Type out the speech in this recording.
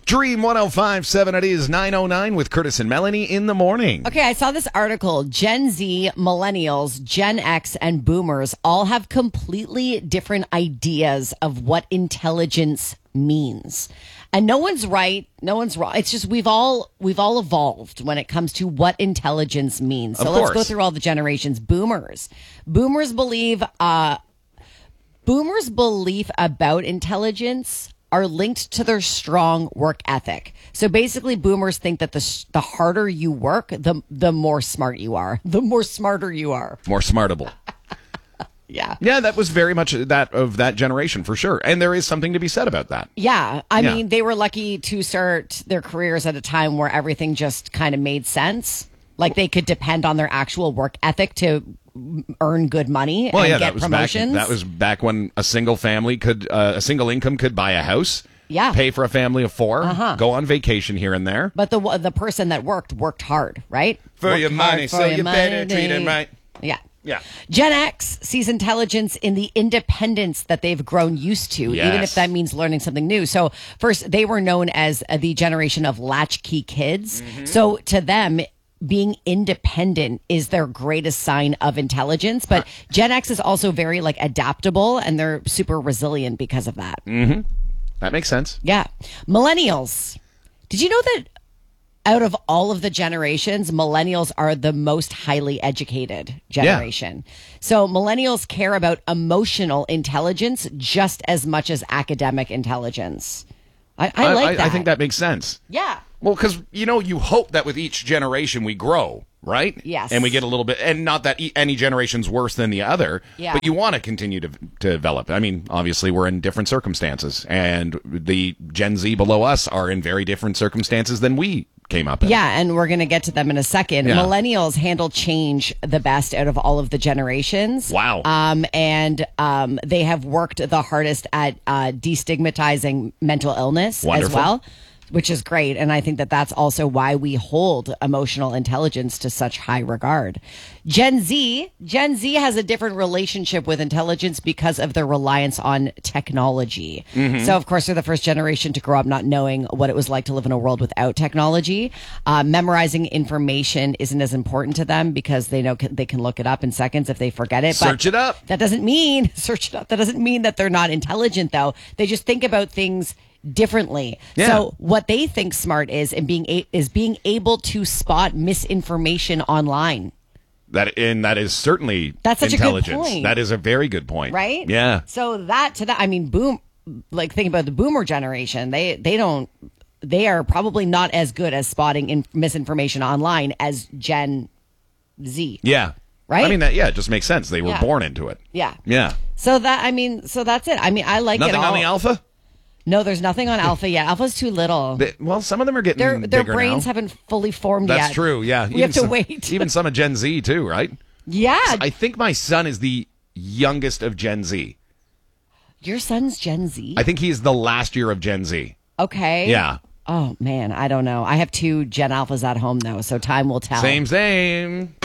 Dream 105.7, it is 9:09 with Curtis and Melanie in the morning. Okay, I saw this article. Gen Z, millennials, Gen X, and boomers all have completely different ideas of what intelligence means. And no one's right, no one's wrong. It's just we've all evolved when it comes to what intelligence means. So let's go through all the generations. Boomers believe boomers' belief about intelligence are linked to their strong work ethic. So basically, boomers think that the harder you work, the more smart you are. The more smarter you are. More smartable. Yeah. Yeah, that was very much that of that generation for sure. And there is something to be said about that. Yeah. I mean, they were lucky to start their careers at a time where everything just kind of made sense. Like they could depend on their actual work ethic to earn good money and get promotions. That was back when a single family a single income could buy a house. Yeah. Pay for a family of four. Go on vacation here and there. But the person that worked hard, right? For your money, so you better treat it right. Yeah. Yeah. Gen X sees intelligence in the independence that they've grown used to, even if that means learning something new. So first, they were known as the generation of latchkey kids. Mm-hmm. So to them, being independent is their greatest sign of intelligence. But Gen X is also very adaptable, and they're super resilient because of that. Mm-hmm. That makes sense. Yeah. Millennials. Did you know that out of all of the generations, millennials are the most highly educated generation? Yeah. So millennials care about emotional intelligence just as much as academic intelligence. I like that. I think that makes sense. Yeah. Well, because, you hope that with each generation we grow, right? Yes. And we get a little bit, and not that any generation's worse than the other, but you want to continue to develop. I mean, obviously we're in different circumstances, and the Gen Z below us are in very different circumstances than we came up in. Yeah, and we're going to get to them in a second. Yeah. Millennials handle change the best out of all of the generations. Wow. And they have worked the hardest at destigmatizing mental illness as well, which is great. And I think that that's also why we hold emotional intelligence to such high regard. Gen Z has a different relationship with intelligence because of their reliance on technology. Mm-hmm. So, of course, they're the first generation to grow up not knowing what it was like to live in a world without technology. Memorizing information isn't as important to them because they know they can look it up in seconds if they forget it. Search it up. That doesn't mean that they're not intelligent, though. They just think about things differently. Yeah. So what they think smart is being able to spot misinformation online. That is certainly that's such intelligence. A good point. That is a very good point. Right? Yeah. So I mean, think about the boomer generation. They are probably not as good as spotting misinformation online as Gen Z. Yeah. Right? I mean, it just makes sense. They were born into it. Yeah. Yeah. So that's it. I mean, I like Nothing it all. on the alpha? No, there's nothing on Alpha yet. Alpha's too little. Well, some of them are getting their bigger brains now. haven't fully formed yet. That's true, yeah. We have to wait. Even some of Gen Z, too, right? Yeah. I think my son is the youngest of Gen Z. Your son's Gen Z? I think he's the last year of Gen Z. Okay. Yeah. Oh, man, I don't know. I have 2 Gen Alphas at home, though, so time will tell. Same.